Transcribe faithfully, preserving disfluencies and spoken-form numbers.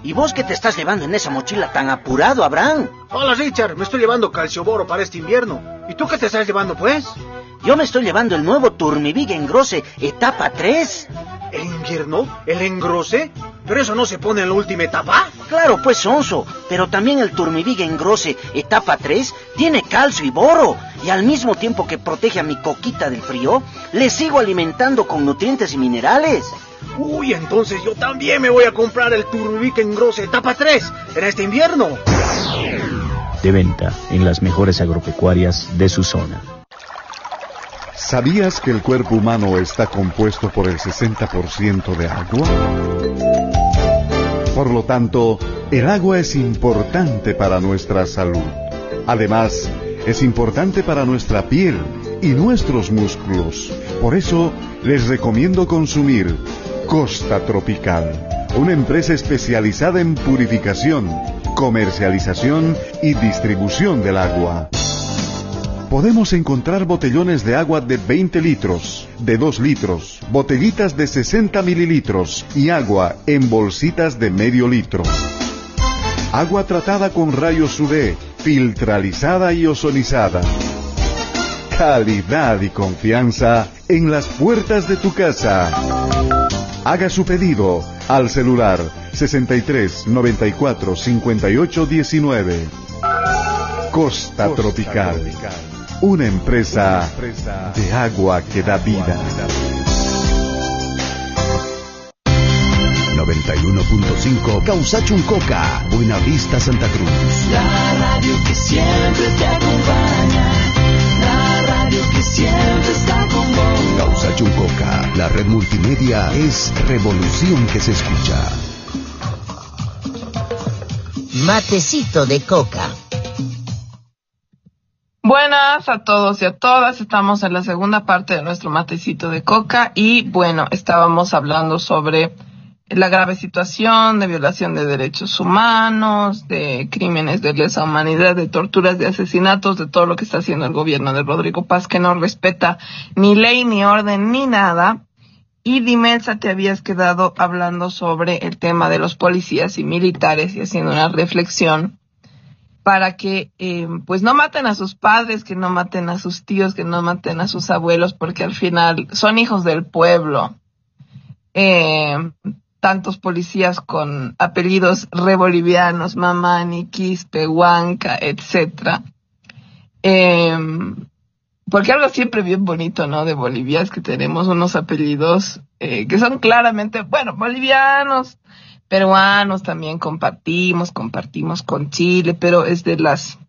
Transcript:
¿Y vos qué te estás llevando en esa mochila tan apurado, Abraham? Hola, Richard, me estoy llevando calcioboro para este invierno. ¿Y tú qué te estás llevando, pues? Yo me estoy llevando el nuevo Turmivig Engrose, etapa tres. ¿El invierno? ¿El engrose? ¿Pero eso no se pone en la última etapa? Claro, pues, sonso. Pero también el Turmivig Engrose, etapa tres, tiene calcio y boro. Y al mismo tiempo que protege a mi coquita del frío, le sigo alimentando con nutrientes y minerales. Uy, entonces yo también me voy a comprar el Turmivig Engrose etapa tres en este invierno. De venta en las mejores agropecuarias de su zona. ¿Sabías que el cuerpo humano está compuesto por el sesenta por ciento de agua? Por lo tanto, el agua es importante para nuestra salud. Además, es importante para nuestra piel y nuestros músculos. Por eso, les recomiendo consumir Costa Tropical, una empresa especializada en purificación, comercialización y distribución del agua. Podemos encontrar botellones de agua de veinte litros, de dos litros, botellitas de sesenta mililitros y agua en bolsitas de medio litro. Agua tratada con rayos U V, filtralizada y ozonizada. Calidad y confianza en las puertas de tu casa. Haga su pedido al celular sesenta y tres, noventa y cuatro, cincuenta y ocho, diecinueve. Costa Tropical. Una empresa de agua que da vida. noventa y uno punto cinco Causachuncoca, Buenavista, Santa Cruz. La radio que siempre te acompaña. La radio que siempre está con vos. Causachuncoca, la red multimedia es revolución que se escucha. Matecito de coca. Buenas a todos y a todas, estamos en la segunda parte de nuestro matecito de coca y bueno, estábamos hablando sobre la grave situación de violación de derechos humanos, de crímenes de lesa humanidad, de torturas, de asesinatos, de todo lo que está haciendo el gobierno de Rodrigo Paz, que no respeta ni ley, ni orden, ni nada. Y Dimelsa, te habías quedado hablando sobre el tema de los policías y militares y haciendo una reflexión para que eh, pues no maten a sus padres, que no maten a sus tíos, que no maten a sus abuelos, porque al final son hijos del pueblo. Eh, tantos policías con apellidos rebolivianos, Mamani, Quispe, Huanca, etcétera. Eh, porque algo siempre bien bonito, ¿no? De Bolivia es que tenemos unos apellidos eh, que son claramente, bueno, bolivianos, peruanos también compartimos, compartimos con Chile, pero es de las